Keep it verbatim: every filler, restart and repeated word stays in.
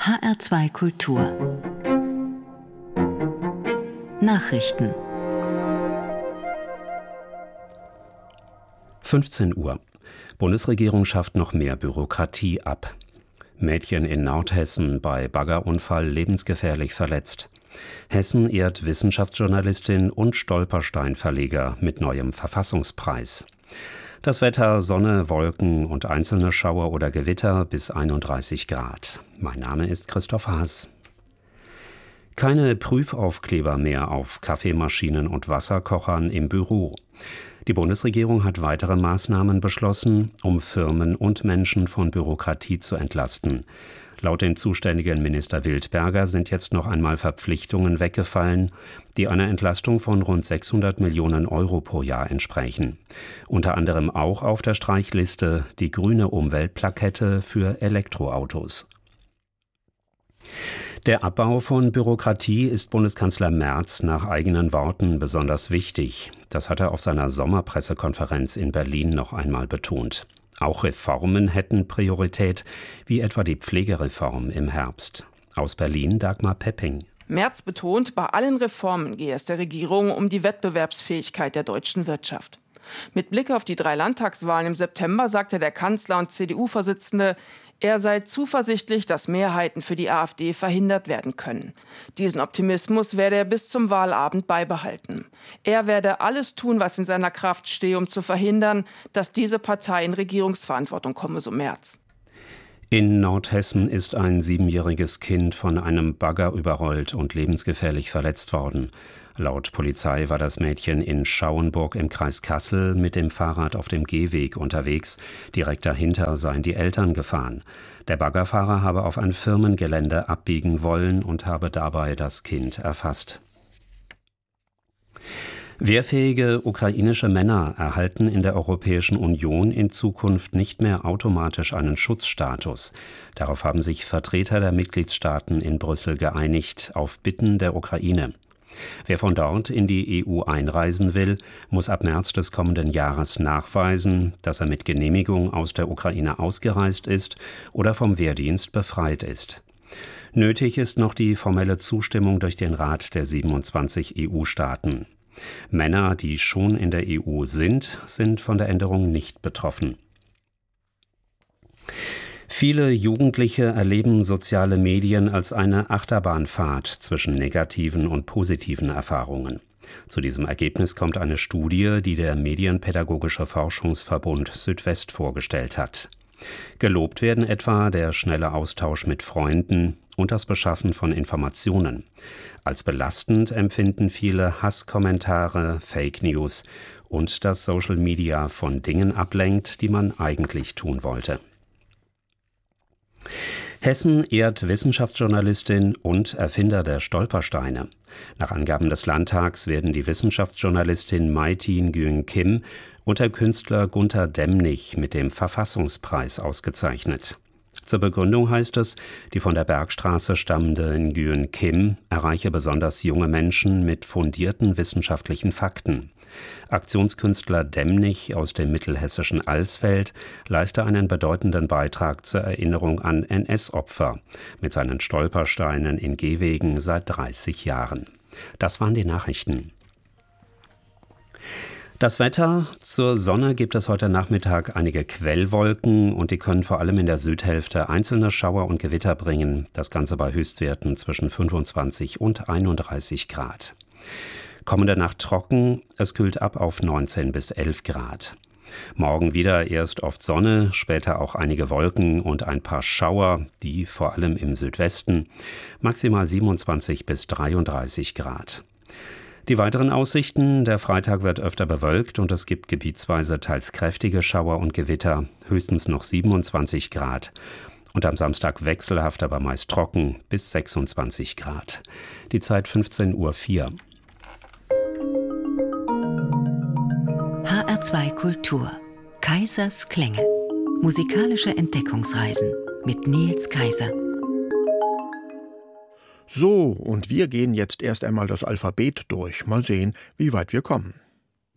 H R zwei Kultur Nachrichten fünfzehn Uhr. Bundesregierung schafft noch mehr Bürokratie ab. Mädchen in Nordhessen bei Baggerunfall lebensgefährlich verletzt. Hessen ehrt Wissenschaftsjournalistin und Stolpersteinverleger mit neuem Verfassungspreis. Das Wetter: Sonne, Wolken und einzelne Schauer oder Gewitter bis einunddreißig Grad. Mein Name ist Christoph Haas. Keine Prüfaufkleber mehr auf Kaffeemaschinen und Wasserkochern im Büro. Die Bundesregierung hat weitere Maßnahmen beschlossen, um Firmen und Menschen von Bürokratie zu entlasten. Laut dem zuständigen Minister Wildberger sind jetzt noch einmal Verpflichtungen weggefallen, die einer Entlastung von rund sechshundert Millionen Euro pro Jahr entsprechen. Unter anderem auch auf der Streichliste die grüne Umweltplakette für Elektroautos. Der Abbau von Bürokratie ist Bundeskanzler Merz nach eigenen Worten besonders wichtig. Das hat er auf seiner Sommerpressekonferenz in Berlin noch einmal betont. Auch Reformen hätten Priorität, wie etwa die Pflegereform im Herbst. Aus Berlin Dagmar Pepping. Merz betont, bei allen Reformen gehe es der Regierung um die Wettbewerbsfähigkeit der deutschen Wirtschaft. Mit Blick auf die drei Landtagswahlen im September sagte der Kanzler und C D U-Vorsitzende, er sei zuversichtlich, dass Mehrheiten für die AfD verhindert werden können. Diesen Optimismus werde er bis zum Wahlabend beibehalten. Er werde alles tun, was in seiner Kraft stehe, um zu verhindern, dass diese Partei in Regierungsverantwortung komme, so Merz. In Nordhessen ist ein siebenjähriges Kind von einem Bagger überrollt und lebensgefährlich verletzt worden. Laut Polizei war das Mädchen in Schauenburg im Kreis Kassel mit dem Fahrrad auf dem Gehweg unterwegs. Direkt dahinter seien die Eltern gefahren. Der Baggerfahrer habe auf ein Firmengelände abbiegen wollen und habe dabei das Kind erfasst. Wehrfähige ukrainische Männer erhalten in der Europäischen Union in Zukunft nicht mehr automatisch einen Schutzstatus. Darauf haben sich Vertreter der Mitgliedstaaten in Brüssel geeinigt, auf Bitten der Ukraine. Wer von dort in die E U einreisen will, muss ab März des kommenden Jahres nachweisen, dass er mit Genehmigung aus der Ukraine ausgereist ist oder vom Wehrdienst befreit ist. Nötig ist noch die formelle Zustimmung durch den Rat der siebenundzwanzig E U-Staaten. Männer, die schon in der E U sind, sind von der Änderung nicht betroffen. Viele Jugendliche erleben soziale Medien als eine Achterbahnfahrt zwischen negativen und positiven Erfahrungen. Zu diesem Ergebnis kommt eine Studie, die der Medienpädagogische Forschungsverbund Südwest vorgestellt hat. Gelobt werden etwa der schnelle Austausch mit Freunden und das Beschaffen von Informationen. Als belastend empfinden viele Hasskommentare, Fake News und dass Social Media von Dingen ablenkt, die man eigentlich tun wollte. Hessen ehrt Wissenschaftsjournalistin und Erfinder der Stolpersteine. Nach Angaben des Landtags werden die Wissenschaftsjournalistin Mai-Tin Nguyen Kim und der Künstler Gunter Demnig mit dem Verfassungspreis ausgezeichnet. Zur Begründung heißt es, die von der Bergstraße stammende Nguyen Kim erreiche besonders junge Menschen mit fundierten wissenschaftlichen Fakten. Aktionskünstler Demnig aus dem mittelhessischen Alsfeld leiste einen bedeutenden Beitrag zur Erinnerung an N S-Opfer mit seinen Stolpersteinen in Gehwegen seit dreißig Jahren. Das waren die Nachrichten. Das Wetter: Zur Sonne gibt es heute Nachmittag einige Quellwolken und die können vor allem in der Südhälfte einzelne Schauer und Gewitter bringen. Das Ganze bei Höchstwerten zwischen fünfundzwanzig und einunddreißig Grad. Kommende Nacht trocken, es kühlt ab auf neunzehn bis elf Grad. Morgen wieder erst oft Sonne, später auch einige Wolken und ein paar Schauer, die vor allem im Südwesten, maximal siebenundzwanzig bis dreiunddreißig Grad. Die weiteren Aussichten: Der Freitag wird öfter bewölkt und es gibt gebietsweise teils kräftige Schauer und Gewitter, höchstens noch siebenundzwanzig Grad. Und am Samstag wechselhaft, aber meist trocken, bis sechsundzwanzig Grad. Die Zeit fünfzehn Uhr vier. H R zwei Kultur Kaisers Klänge. Musikalische Entdeckungsreisen mit Nils Kaiser. So, und wir gehen jetzt erst einmal das Alphabet durch. Mal sehen, wie weit wir kommen.